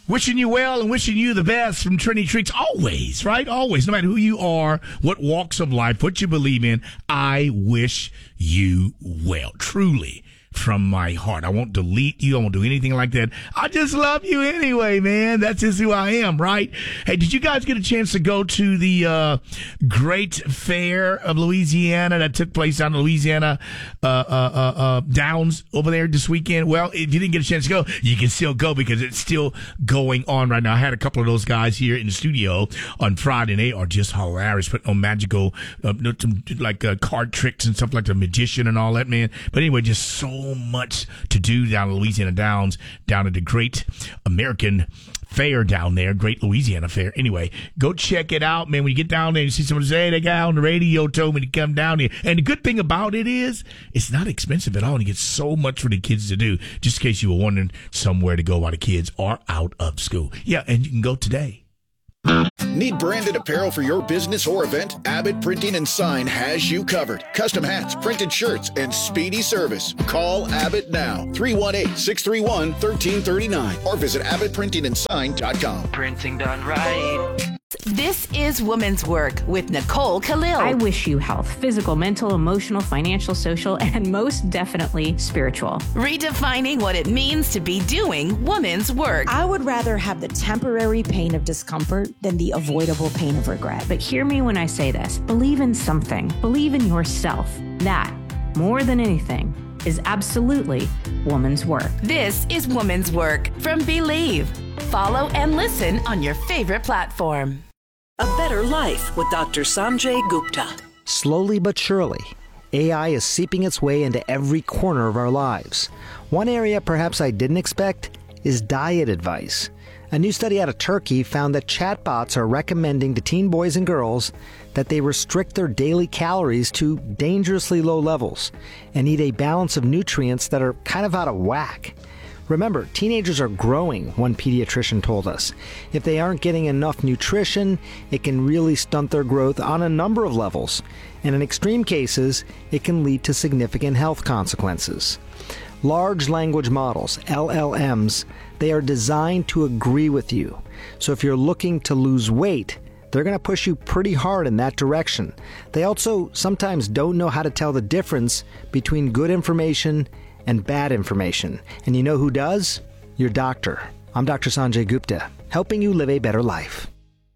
Wishing you well and wishing you the best from Trinity Treats. Always, right? Always. No matter who you are, what walks of life, what you believe in, I wish you well. Truly. From my heart. I won't delete you. I won't do anything like that. I just love you anyway, man. That's just who I am, right? Hey, did you guys get a chance to go to the Great Fair of Louisiana that took place down in Louisiana Downs over there this weekend? Well, if you didn't get a chance to go, you can still go because it's still going on right now. I had a couple of those guys here in the studio on Friday, and they are just hilarious, putting on magical, card tricks and stuff like the magician and all that, man. But anyway, just so much to do down in Louisiana Downs, down at the Great American Fair down there, Great Louisiana Fair. Anyway, go check it out, man. When you get down there, you see someone say, hey, that guy on the radio told me to come down here. And the good thing about it is, it's not expensive at all, and you get so much for the kids to do, just in case you were wondering somewhere to go while the kids are out of school. Yeah, and you can go today. Need branded apparel for your business or event? Abbott Printing and Sign has you covered. Custom hats, printed shirts, and speedy service. Call Abbott now. 318-631-1339 or visit abbottprintingandsign.com. Printing done right. This is Woman's Work with Nicole Khalil. I wish you health, physical, mental, emotional, financial, social, and most definitely spiritual. Redefining what it means to be doing woman's work. I would rather have the temporary pain of discomfort than the avoidable pain of regret. But hear me when I say this. Believe in something. Believe in yourself. That, more than anything, is absolutely woman's work. This is Woman's Work from Believe. Follow and listen on your favorite platform. A Better Life with Dr. Sanjay Gupta. Slowly but surely, AI is seeping its way into every corner of our lives. One area perhaps I didn't expect is diet advice. A new study out of Turkey found that chatbots are recommending to teen boys and girls that they restrict their daily calories to dangerously low levels and eat a balance of nutrients that are kind of out of whack. Remember, teenagers are growing, one pediatrician told us. If they aren't getting enough nutrition, it can really stunt their growth on a number of levels. And in extreme cases, it can lead to significant health consequences. Large language models, LLMs, they are designed to agree with you. So if you're looking to lose weight, they're going to push you pretty hard in that direction. They also sometimes don't know how to tell the difference between good information and bad information. And you know who does? Your doctor. I'm Dr. Sanjay Gupta, helping you live a better life.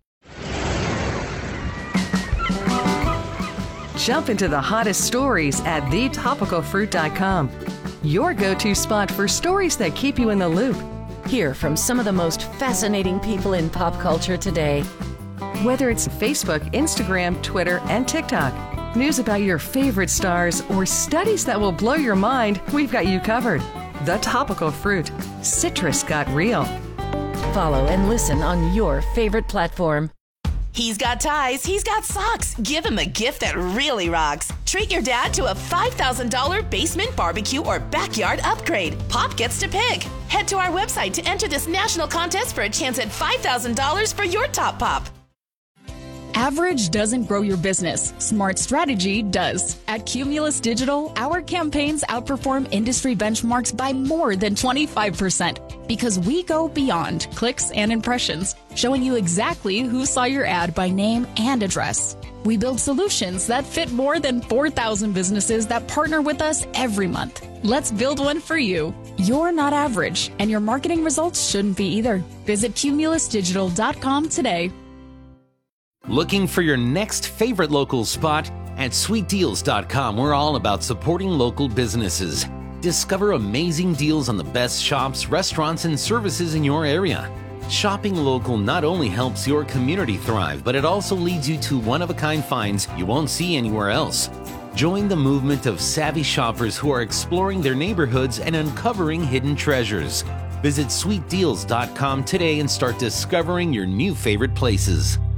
Jump into the hottest stories at thetopicalfruit.com. Your go-to spot for stories that keep you in the loop. Hear from some of the most fascinating people in pop culture today. Whether it's Facebook, Instagram, Twitter, and TikTok, news about your favorite stars, or studies that will blow your mind, we've got you covered. The Topical Fruit. Citrus got real. Follow and listen on your favorite platform. He's got ties, he's got socks. Give him a gift that really rocks. Treat your dad to a $5,000 basement barbecue or backyard upgrade. Pop gets to pick. Head to our website to enter this national contest for a chance at $5,000 for your top pop. Average doesn't grow your business. Smart strategy does. At Cumulus Digital, our campaigns outperform industry benchmarks by more than 25% because we go beyond clicks and impressions, showing you exactly who saw your ad by name and address. We build solutions that fit more than 4,000 businesses that partner with us every month. Let's build one for you. You're not average, and your marketing results shouldn't be either. Visit cumulusdigital.com today. Looking for your next favorite local spot? At sweetdeals.com, we're all about supporting local businesses. Discover amazing deals on the best shops, restaurants, and services in your area. Shopping local not only helps your community thrive, but it also leads you to one-of-a-kind finds you won't see anywhere else. Join the movement of savvy shoppers who are exploring their neighborhoods and uncovering hidden treasures. Visit sweetdeals.com today and start discovering your new favorite places.